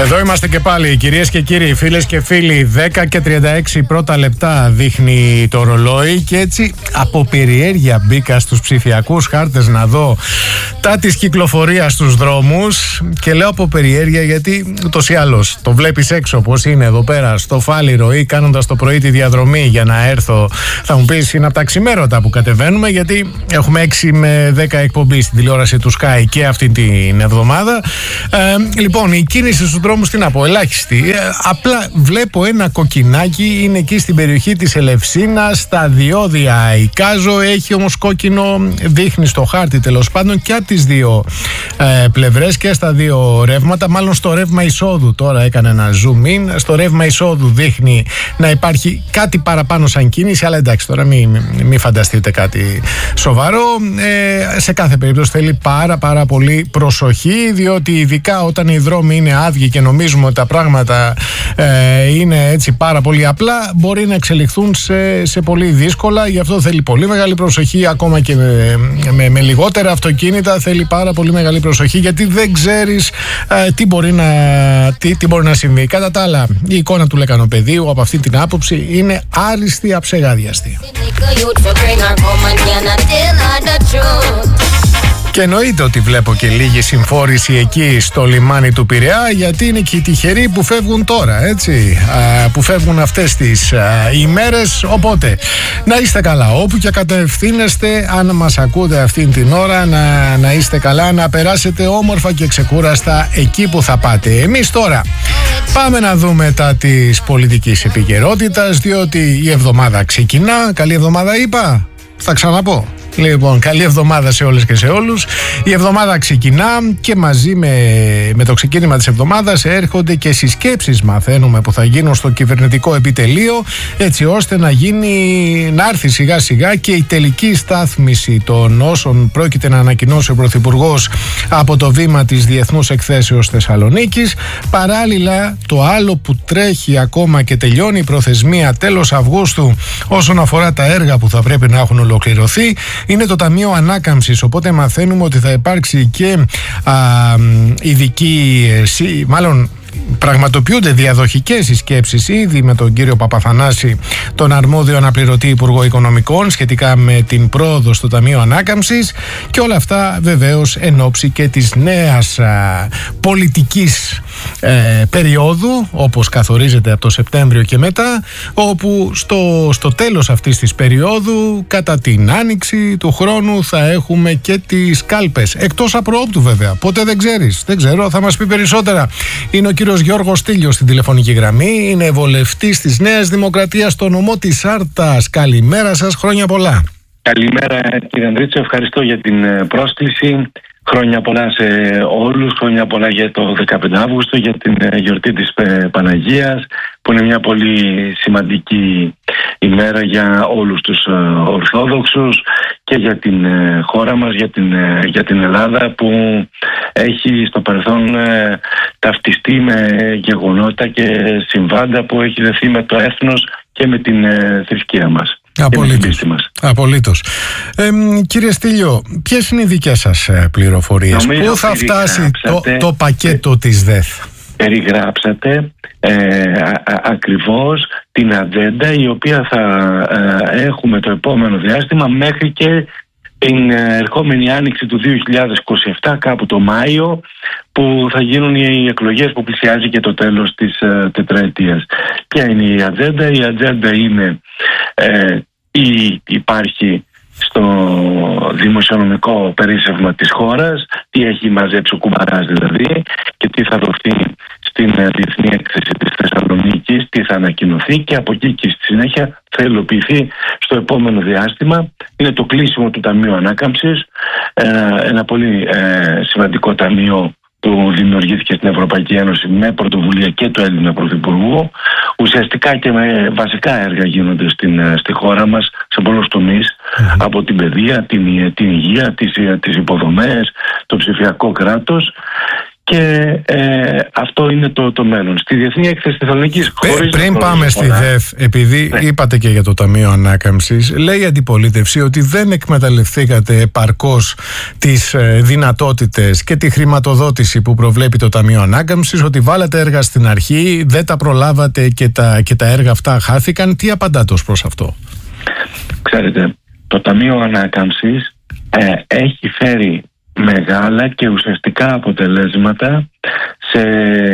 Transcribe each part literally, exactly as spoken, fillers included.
Εδώ είμαστε και πάλι, κυρίες και κύριοι, φίλες και φίλοι. Δέκα και τριάντα έξι πρώτα λεπτά δείχνει το ρολόι και έτσι από περιέργεια μπήκα στους ψηφιακούς χάρτες να δω τα της κυκλοφορίας στους δρόμους. Και λέω από περιέργεια γιατί ούτως ή άλλως το βλέπεις έξω πως είναι εδώ πέρα στο Φάληρο ή κάνοντας το πρωί τη διαδρομή για να έρθω. Θα μου πεις είναι από τα ξημέρωτα που κατεβαίνουμε, γιατί έχουμε έξι με δέκα εκπομπή στην τηλεόραση του Sky και αυτή την εβδομάδα. Ε, λοιπόν, η κίνηση στους δρόμους, τι να πω, ελάχιστη. Ε, απλά βλέπω ένα κοκκινάκι, είναι εκεί στην περιοχή της Ελευσίνας, στα διόδια εικάζω, έχει όμως κόκκινο, δείχνει στο χάρτη τέλος πάντων και από τις δύο ε, πλευρές και στα δύο ρεύματα, μάλλον στο ρεύμα εισόδου. Τώρα έκανε ένα zoom in, στο ρεύμα εισόδου δείχνει να υπάρχει κάτι παραπάνω σαν κίνηση, αλλά εντάξει, τώρα μην μη φανταστείτε κάτι σοβαρό. Ε, σε κάθε περίπτωση θέλει πάρα πάρα πολύ προσοχή, διότι ειδικά όταν οι δρόμοι είναι άδειοι και νομίζουμε ότι τα πράγματα ε, είναι έτσι πάρα πολύ απλά, μπορεί να εξελιχθούν σε, σε πολύ δύσκολα. Γι' αυτό θέλει πολύ μεγάλη προσοχή, ακόμα και με, με, με λιγότερα αυτοκίνητα θέλει πάρα πολύ μεγάλη προσοχή, γιατί δεν ξέρεις ε, τι, μπορεί να, τι, τι μπορεί να συμβεί. Κατά τα άλλα, η εικόνα του λεκανοπεδίου από αυτή την άποψη είναι άριστη, αψεγάδιαστη. Και εννοείται ότι βλέπω και λίγη συμφόρηση εκεί στο λιμάνι του Πειραιά, γιατί είναι και οι τυχεροί που φεύγουν τώρα, έτσι, α, που φεύγουν αυτές τις α, ημέρες. Οπότε να είστε καλά όπου και κατευθύνεστε, αν μας ακούτε αυτήν την ώρα, να, να είστε καλά, να περάσετε όμορφα και ξεκούραστα εκεί που θα πάτε. Εμείς τώρα πάμε να δούμε τα της πολιτικής επικαιρότητας, διότι η εβδομάδα ξεκινά. Καλή εβδομάδα είπα, θα ξαναπώ. Λοιπόν, καλή εβδομάδα σε όλες και σε όλους. Η εβδομάδα ξεκινά και μαζί με, με το ξεκίνημα της εβδομάδας έρχονται και συσκέψεις, μαθαίνουμε, που θα γίνουν στο κυβερνητικό επιτελείο, έτσι ώστε να γίνει, να έρθει σιγά σιγά και η τελική στάθμιση των όσων πρόκειται να ανακοινώσει ο Πρωθυπουργός από το βήμα της Διεθνούς Εκθέσεως Θεσσαλονίκης. Παράλληλα, το άλλο που τρέχει ακόμα και τελειώνει η προθεσμία τέλος Αυγούστου όσον αφορά τα έργα που θα πρέπει να έχουν ολοκληρωθεί, είναι το Ταμείο Ανάκαμψης. Οπότε μαθαίνουμε ότι θα υπάρξει και α, ειδική, μάλλον πραγματοποιούνται διαδοχικές συσκέψεις ήδη με τον κύριο Παπαθανάση, τον αρμόδιο αναπληρωτή Υπουργό Οικονομικών, σχετικά με την πρόοδο στο Ταμείο Ανάκαμψης, και όλα αυτά βεβαίως εν ώψη και της νέας α, πολιτικής ε, περίοδου, όπως καθορίζεται από το Σεπτέμβριο και μετά, όπου στο, στο τέλος αυτής της περίοδου, κατά την άνοιξη του χρόνου, θα έχουμε και τις κάλπες, εκτός απροόπτου βέβαια, πότε δεν ξέρεις, δεν ξέρω, θα μας πει περισσότερα. Είναι ο κύριος Γιώργος Στήλιος στην τηλεφωνική γραμμή, είναι βολευτής της Νέας Δημοκρατίας στο νομό της Άρτας. Καλημέρα σας, χρόνια πολλά. Καλημέρα κύριε Ανδρίτσο, ευχαριστώ για την πρόσκληση. Χρόνια πολλά σε όλους, χρόνια πολλά για το δεκαπέντε Αυγούστου, για την γιορτή της Παναγίας, που είναι μια πολύ σημαντική ημέρα για όλους τους Ορθόδοξους και για την χώρα μας, για την, για την Ελλάδα, που έχει στο παρελθόν ταυτιστεί με γεγονότα και συμβάντα που έχει δεθεί με το έθνος και με την θρησκεία μας. Απολύτως. Απολύτως. Ε, κύριε Στήλιο, ποιες είναι οι δικές σας πληροφορίες? Νομίζω πού θα φτάσει το, το πακέτο της ΔΕΘ? Περιγράψατε ε, α, α, ακριβώς την ατζέντα η οποία θα ε, έχουμε το επόμενο διάστημα μέχρι και την ερχόμενη άνοιξη του δύο χιλιάδες είκοσι επτά, κάπου το Μάιο, που θα γίνουν οι εκλογές, που πλησιάζει και το τέλος της ε, τετραετίας. Ποια είναι η ατζέντα? Η ατζέντα είναι ε, ή υπάρχει στο δημοσιονομικό περίσσευμα της χώρας, τι έχει μαζέψει ο Κουμπαράς δηλαδή, και τι θα δοθεί στην Διεθνή Έκθεση της Θεσσαλονίκης, τι θα ανακοινωθεί, και από εκεί και στη συνέχεια θα υλοποιηθεί στο επόμενο διάστημα. Είναι το κλείσιμο του Ταμείου Ανάκαμψης, ένα πολύ σημαντικό ταμείο που δημιουργήθηκε στην Ευρωπαϊκή Ένωση με πρωτοβουλία και του Έλληνα Πρωθυπουργού. Ουσιαστικά και με βασικά έργα γίνονται στην, στη χώρα μας σε πολλούς τομείς, mm-hmm. από την παιδεία, την, την υγεία, τις, τις υποδομές, το ψηφιακό κράτος. και ε, αυτό είναι το, το μέλλον. Στη Διεθνή Έκθεση Θεσσαλονίκης, Πριν, πριν πάμε στη ΔΕΘ, επειδή ναι. είπατε και για το Ταμείο Ανάκαμψης, λέει η αντιπολίτευση ότι δεν εκμεταλλευθήκατε επαρκώς τις ε, δυνατότητες και τη χρηματοδότηση που προβλέπει το Ταμείο Ανάκαμψης, ότι βάλατε έργα στην αρχή, δεν τα προλάβατε και τα, και τα έργα αυτά χάθηκαν. Τι απαντάτε ως προς αυτό? Ξέρετε, το Ταμείο Ανάκαμψης ε, έχει φέρει μεγάλα και ουσιαστικά αποτελέσματα σε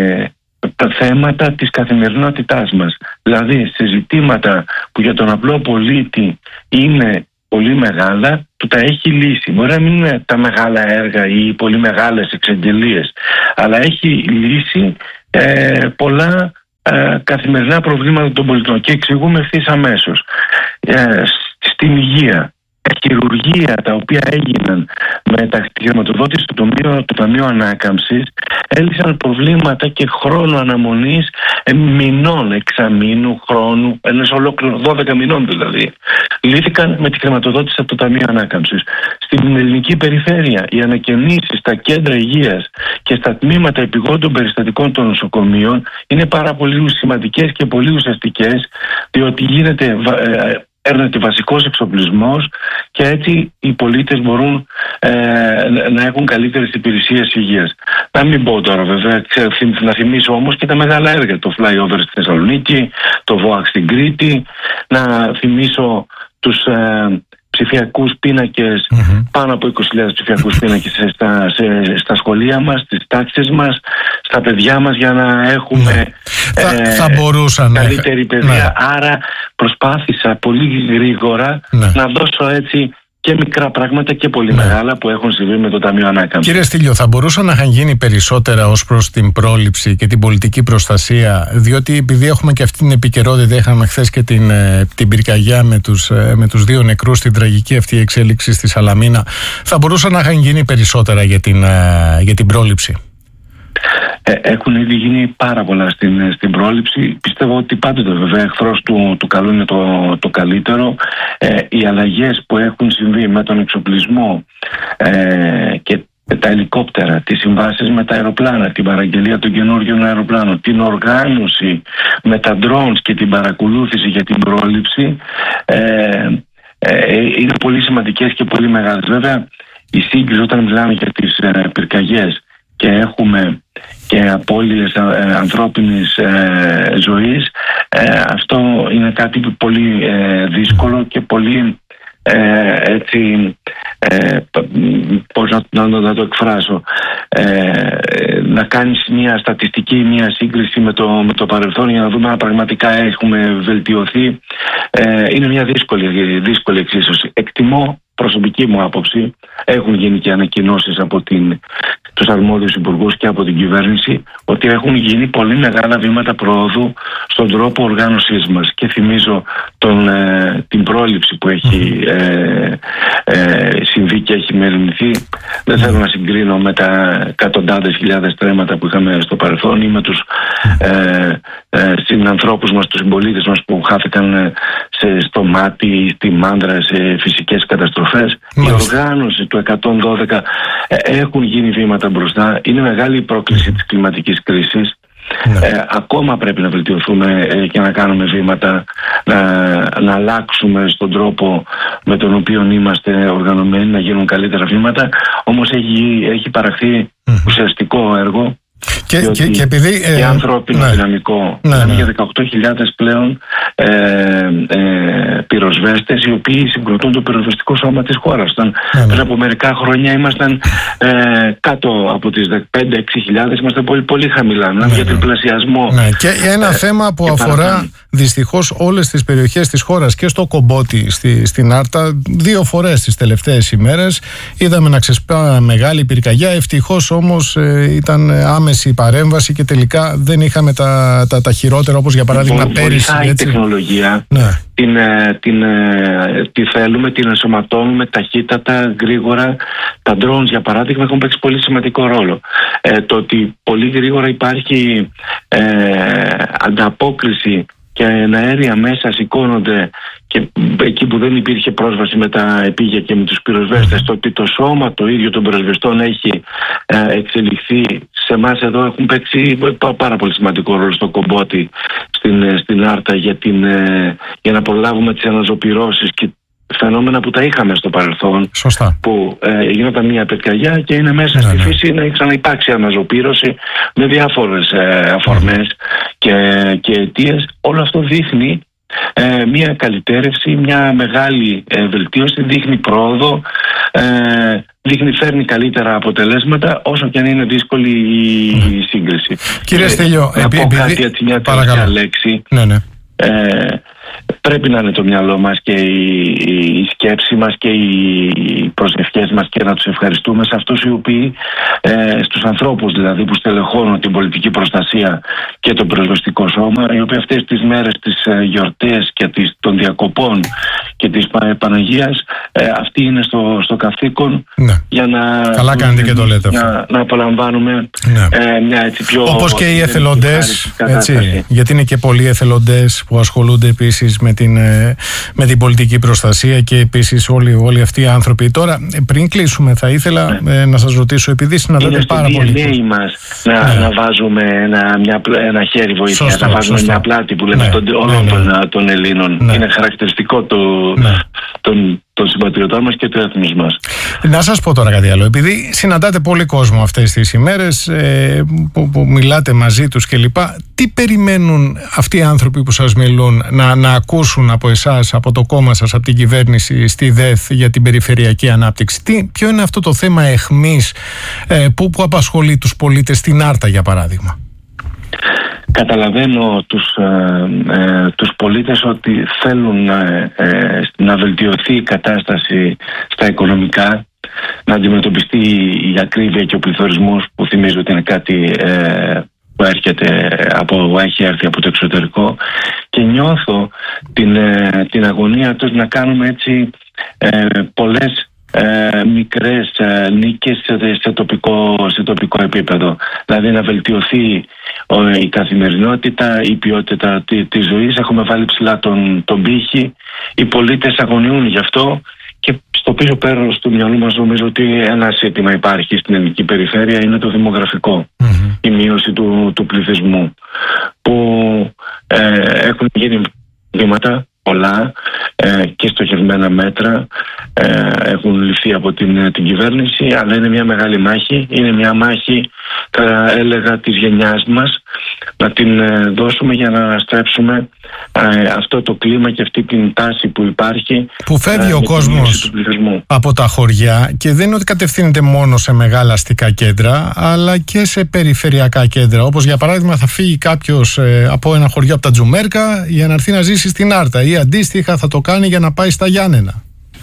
τα θέματα της καθημερινότητάς μας. Δηλαδή σε ζητήματα που για τον απλό πολίτη είναι πολύ μεγάλα, του τα έχει λύσει. Μπορεί να μην είναι τα μεγάλα έργα ή πολύ μεγάλες εξαγγελίες, αλλά έχει λύσει ε, πολλά ε, καθημερινά προβλήματα των πολιτών και εξηγούμε ευθύς αμέσως. Ε, στην υγεία, τα χειρουργεία τα οποία έγιναν με τα χρηματοδότηση του Ταμείου, του Ταμείου Ανάκαμψης έλυσαν προβλήματα και χρόνο αναμονής μηνών, εξαμήνου, χρόνου, ένας ολόκληρο δώδεκα μηνών δηλαδή. Λύθηκαν με τη χρηματοδότηση από το Ταμείο Ανάκαμψης. Στην ελληνική περιφέρεια οι ανακαινήσεις στα κέντρα υγείας και στα τμήματα επιγόντων περιστατικών των νοσοκομείων είναι πάρα πολύ σημαντικές και πολύ ουσιαστικές, διότι γίνεται έρνεται βασικός εξοπλισμός και έτσι οι πολίτες μπορούν ε, να έχουν καλύτερες υπηρεσίες υγείας. Να μην πω τώρα βέβαια, ξέρω, να θυμίσω όμως και τα μεγάλα έργα, το flyover στη Θεσσαλονίκη, το ΒΟΑΚ στην Κρήτη, να θυμίσω τους ε, ψηφιακούς πίνακες, mm-hmm. πάνω από είκοσι χιλιάδες ψηφιακούς πίνακες στα, σε, στα σχολεία μας, στις τάξεις μας, στα παιδιά μας, για να έχουμε mm. ε, θα, θα μπορούσα, καλύτερη ναι. παιδεία. Ναι. Άρα προσπάθησα πολύ γρήγορα ναι. να δώσω έτσι και μικρά πράγματα και πολύ ναι. μεγάλα που έχουν συμβεί με το Ταμείο Ανάκαμψης. Κύριε Στήλιο, θα μπορούσαν να είχαν γίνει περισσότερα ως προς την πρόληψη και την πολιτική προστασία, διότι επειδή έχουμε και αυτή την επικαιρότητα, είχαμε χθες και την, την πυρκαγιά με τους, με τους δύο νεκρούς, στην τραγική αυτή εξέλιξη στη Σαλαμίνα, θα μπορούσαν να είχαν γίνει περισσότερα για την, για την πρόληψη? Έχουν ήδη γίνει πάρα πολλά στην, στην πρόληψη. Πιστεύω ότι πάντοτε βέβαια εχθρός του, του καλού είναι το, το καλύτερο. Ε, οι αλλαγές που έχουν συμβεί με τον εξοπλισμό ε, και τα ελικόπτερα, τις συμβάσεις με τα αεροπλάνα, την παραγγελία των καινούριων αεροπλάνων, την οργάνωση με τα drones και την παρακολούθηση για την πρόληψη ε, ε, είναι πολύ σημαντικές και πολύ μεγάλες. Βέβαια η σύγκριση όταν μιλάμε για τις ε, πυρκαγιές και έχουμε και απώλειες ε, ανθρώπινης ε, ζωής, ε, αυτό είναι κάτι πολύ ε, δύσκολο και πολύ ε, έτσι ε, πώς να, να, να το εκφράσω, ε, να κάνεις μια στατιστική, μια σύγκριση με το, με το παρελθόν για να δούμε αν πραγματικά έχουμε βελτιωθεί. Ε, είναι μια δύσκολη, δύσκολη εξίσωση. Εκτιμώ, προσωπική μου άποψη, έχουν γίνει και ανακοινώσεις από την, τους αρμόδιους υπουργούς και από την κυβέρνηση, ότι έχουν γίνει πολύ μεγάλα βήματα προόδου στον τρόπο οργάνωσής μας. Και θυμίζω τον, ε, την πρόληψη που έχει ε, ε, συμβεί και έχει μεριμνηθεί. Δεν θέλω να συγκρίνω με τα εκατοντάδες χιλιάδες τρέματα που είχαμε στο παρελθόν ή με τους ε, ε, συνανθρώπους μας, τους συμπολίτες μας που χάθηκαν σε, στο Μάτι, στη Μάνδρα, σε φυσικές καταστροφές. Η οργάνωση του εκατόν δώδεκα, ε, έχουν γίνει βήματα μπροστά. Είναι μεγάλη η πρόκληση της κλιματικής κρίσης. Ναι. Ε, ακόμα πρέπει να βελτιωθούμε ε, και να κάνουμε βήματα, να, να αλλάξουμε στον τρόπο με τον οποίο είμαστε οργανωμένοι, να γίνουν καλύτερα βήματα. Όμως έχει, έχει παραχθεί mm. ουσιαστικό έργο. Και, και, και επειδή ε, και ανθρώπινο ναι, δυναμικό. Ναι, ναι. Για δεκαοκτώ χιλιάδες πλέον ε, ε, πυροσβέστες, οι οποίοι συγκροτούν το πυροσβεστικό σώμα της χώρας. Ναι, ναι. Πριν από μερικά χρόνια ήμασταν ε, κάτω από τις πέντε με έξι χιλιάδες, ήμασταν πολύ, πολύ χαμηλά. Ναι, για τριπλασιασμό. Ναι. Και ένα ε, θέμα που αφορά παρακάνει. δυστυχώς όλες τις περιοχές της χώρας, και στο Κομπότι, στη, στην Άρτα, δύο φορές τις τελευταίες ημέρες είδαμε να ξεσπά μεγάλη πυρκαγιά. Ευτυχώς όμως ε, ήταν άμεση η παρέμβαση και τελικά δεν είχαμε τα, τα, τα χειρότερα, όπως για παράδειγμα Βο, πέρυσι. Βοηθάει η τεχνολογία. Ναι. Την, την, τη θέλουμε, την ενσωματώνουμε ταχύτατα, γρήγορα. Τα drones για παράδειγμα έχουν παίξει πολύ σημαντικό ρόλο. Ε, το ότι πολύ γρήγορα υπάρχει ε, ανταπόκριση και αέρια μέσα σηκώνονται και εκεί που δεν υπήρχε πρόσβαση με τα επίγεια και με τους πυροσβέστες, το ότι το σώμα το ίδιο των πυροσβεστών έχει ε, εξελιχθεί. Σε εμάς εδώ έχουν παίξει πάρα πολύ σημαντικό ρόλο στο Κομπότι, στην, στην Άρτα, για, την, ε, για να προλάβουμε τις αναζωπυρώσεις και φαινόμενα που τα είχαμε στο παρελθόν. Σωστά. Που ε, γινόταν μια πετκαγιά και είναι μέσα ναι, στη ναι. φύση να ξαναυπάρξει αναζωπήρωση με διάφορες ε, αφορμές και, και αιτίες. Όλο αυτό δείχνει ε, μια καλυτέρευση, μια μεγάλη ε, βελτίωση, δείχνει πρόοδο, ε, δείχνει, φέρνει καλύτερα αποτελέσματα, όσο και αν είναι δύσκολη η σύγκριση. Κύριε Στέλιο, ε, να πω κάτι έτσι, μια τελευταία λέξη. Ναι, ναι. Ε, πρέπει να είναι το μυαλό μας και η, η σκέψη μας και οι προσευχές μας και να τους ευχαριστούμε σε αυτούς οι οποίοι, ε, στους ανθρώπους δηλαδή που στελεχώνουν την πολιτική προστασία και το πυροσβεστικό σώμα, οι οποίοι αυτές τις μέρες, τις ε, γιορτές και τις, των διακοπών και της Παναγίας, ε, αυτοί είναι στο, στο καθήκον ναι. για να, καλά κάνετε και το λέτε αυτό. Να, να απολαμβάνουμε ναι. ε, μια έτσι πιο... Όπως και οι εθελοντές, έτσι, γιατί είναι και πολλοί εθελοντές που ασχολούνται επίσης με την, με την πολιτική προστασία και επίσης όλοι, όλοι αυτοί οι άνθρωποι. Τώρα, πριν κλείσουμε, θα ήθελα ναι. ε, να σας ρωτήσω, επειδή συναντάτε πάρα πολύ. Είναι στο ντι εν έι μας να, ναι. να βάζουμε ένα, μια, ένα χέρι βοήθεια, σωστό, να βάζουμε σωστό. μια πλάτη που λέμε ναι. στον, όλων ναι, ναι. των, των Ελλήνων. Ναι. Είναι χαρακτηριστικό του, ναι. των, των συμπατριωτών μας και του έθνους μας. Να σας πω τώρα κάτι άλλο. Επειδή συναντάτε πολύ κόσμο αυτές τις ημέρες, ε, που, που μιλάτε μαζί τους κλπ. Τι περιμένουν αυτοί οι άνθρωποι που σας μιλούν να, να ακούσουν από εσάς, από το κόμμα σας, από την κυβέρνηση στη ΔΕΘ για την περιφερειακή ανάπτυξη? Τι, ποιο είναι αυτό το θέμα εχμής ε, που, που απασχολεί τους πολίτες στην Άρτα, για παράδειγμα? Καταλαβαίνω τους, ε, ε, τους πολίτες ότι θέλουν ε, ε, να βελτιωθεί η κατάσταση στα οικονομικά, να αντιμετωπιστεί η ακρίβεια και ο πληθωρισμός, που θυμίζω ότι είναι κάτι ε, που έρχεται από, έχει έρθει από το εξωτερικό, και νιώθω την, ε, την αγωνία τους να κάνουμε έτσι ε, πολλές Ε, μικρές ε, νίκες σε, σε, τοπικό, σε τοπικό επίπεδο. Δηλαδή να βελτιωθεί ο, η καθημερινότητα, η ποιότητα της τη ζωής. Έχουμε βάλει ψηλά τον, τον πύχη. Οι πολίτες αγωνιούν γι' αυτό, και στο πίσω πέρας του μυαλού μας νομίζω ότι ένα ζήτημα υπάρχει στην ελληνική περιφέρεια, είναι το δημογραφικό. Mm-hmm. Η μείωση του, του πληθυσμού, που ε, έχουν γίνει βήματα πολλά ε, και στοχευμένα μέτρα ε, έχουν ληφθεί από την, την κυβέρνηση, αλλά είναι μια μεγάλη μάχη. Είναι μια μάχη, θα έλεγα, της γενιάς μας, να την ε, δώσουμε για να αναστρέψουμε ε, αυτό το κλίμα και αυτή την τάση που υπάρχει, που φεύγει ε, ο κόσμος από τα χωριά, και δεν είναι ότι κατευθύνεται μόνο σε μεγάλα αστικά κέντρα, αλλά και σε περιφερειακά κέντρα, όπως για παράδειγμα θα φύγει κάποιος ε, από ένα χωριό, από τα Τζουμέρκα, για να έρθει να ζήσει στην Άρτα, ή αντίστοιχα θα το κάνει για να πάει στα Γιάννενα.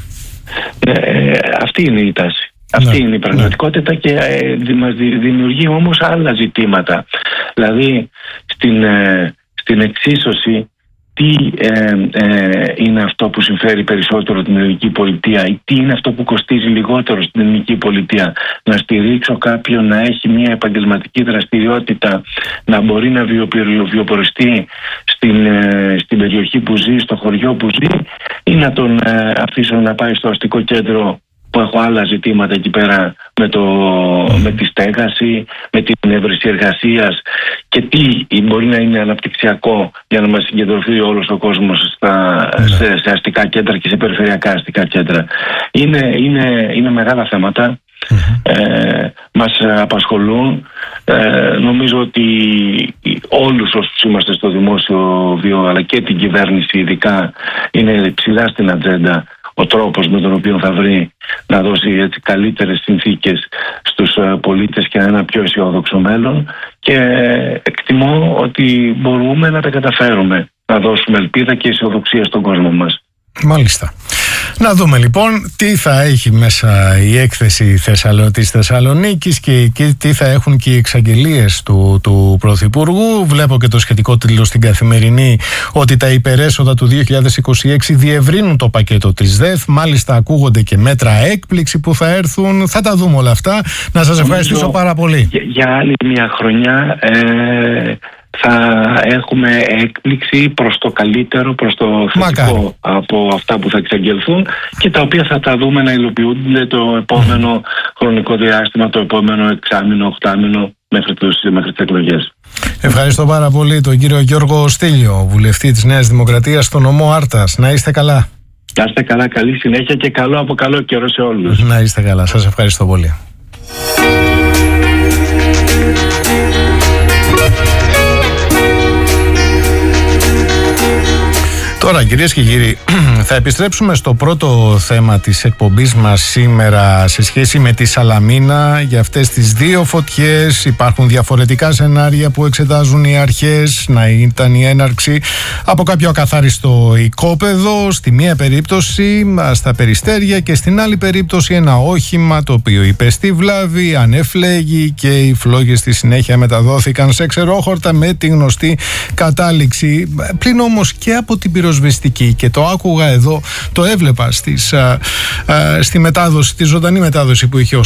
Ε, αυτή είναι η τάση. Αυτή ναι, είναι η πραγματικότητα, ναι. Και ε, μας δημιουργεί όμως άλλα ζητήματα. Δηλαδή στην, ε, στην εξίσωση, τι ε, ε, είναι αυτό που συμφέρει περισσότερο την ελληνική πολιτεία, ή τι είναι αυτό που κοστίζει λιγότερο στην ελληνική πολιτεία? Να στηρίξω κάποιον να έχει μια επαγγελματική δραστηριότητα, να μπορεί να βιοποριστεί στην, ε, στην περιοχή που ζει, στο χωριό που ζει, ή να τον ε, αφήσω να πάει στο αστικό κέντρο, που έχω άλλα ζητήματα εκεί πέρα με, το, με τη στέγαση, με την έβρεση εργασίας, και τι μπορεί να είναι αναπτυξιακό για να μας συγκεντρωθεί όλος ο κόσμος στα, ναι. σε, σε αστικά κέντρα και σε περιφερειακά αστικά κέντρα. Είναι, είναι, είναι μεγάλα θέματα. Mm-hmm. Ε, μας απασχολούν. Ε, νομίζω ότι όλους όσους είμαστε στο δημόσιο βίο, αλλά και την κυβέρνηση ειδικά, είναι ψηλά στην ατζέντα ο τρόπος με τον οποίο θα βρει να δώσει έτσι καλύτερες συνθήκες στους πολίτες και ένα πιο αισιόδοξο μέλλον, και εκτιμώ ότι μπορούμε να τα καταφέρουμε, να δώσουμε ελπίδα και αισιοδοξία στον κόσμο μας. Μάλιστα. Να δούμε λοιπόν τι θα έχει μέσα η έκθεση Θεσσαλο... της Θεσσαλονίκης, και, και τι θα έχουν και οι εξαγγελίες του, του Πρωθυπουργού. Βλέπω και το σχετικό τίτλο στην Καθημερινή, ότι τα υπερέσοδα του δύο χιλιάδες είκοσι έξι διευρύνουν το πακέτο της ΔΕΘ. Μάλιστα ακούγονται και μέτρα έκπληξη που θα έρθουν. Θα τα δούμε όλα αυτά. Να σας ευχαριστήσω πάρα πολύ. Για, για άλλη μια χρονιά ε, θα έχουμε έκπληξη προς το καλύτερο, προς το θετικό Μακάρι. από αυτά που θα εξαγγελθούν και τα οποία θα τα δούμε να υλοποιούνται το επόμενο χρονικό διάστημα, το επόμενο εξάμηνο, οκτάμηνο μέχρι, τους, μέχρι τις εκλογές. Ευχαριστώ πάρα πολύ τον κύριο Γιώργο Στήλιο, βουλευτή της Νέας Δημοκρατίας στο νομό Άρτας. Να είστε καλά. Να είστε καλά, καλή συνέχεια και καλό από καλό καιρό σε όλους. Να είστε καλά, σας ευχαριστώ πολύ. Τώρα, κυρίες και κύριοι, θα επιστρέψουμε στο πρώτο θέμα της εκπομπής μας σήμερα σε σχέση με τη Σαλαμίνα. Για αυτές τις δύο φωτιές υπάρχουν διαφορετικά σενάρια που εξετάζουν οι αρχές. Να ήταν η έναρξη από κάποιο ακαθάριστο οικόπεδο, στη μία περίπτωση στα Περιστέρια και στην άλλη περίπτωση ένα όχημα το οποίο υπέστη βλάβη, ανέφλεγη και οι φλόγες στη συνέχεια μεταδόθηκαν σε ξερόχορτα με τη γνωστή κατάληξη. Πλην όμως και από την πυροσβεστική, και το άκουγα εδώ, το έβλεπα στις, α, α, στη μετάδοση, τη ζωντανή μετάδοση που είχε ο